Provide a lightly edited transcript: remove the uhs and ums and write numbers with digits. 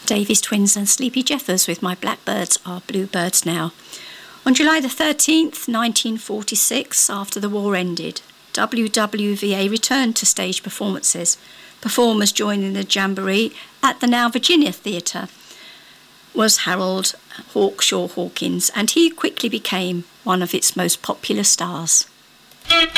Davies Twins and Sleepy Jeffers with My Blackbirds Are Bluebirds Now. On July the 13th, 1946, after the war ended, WWVA returned to stage performances. Performers joining the jamboree at the now Virginia Theatre was Harold Hawkshaw Hawkins, and he quickly became one of its most popular stars.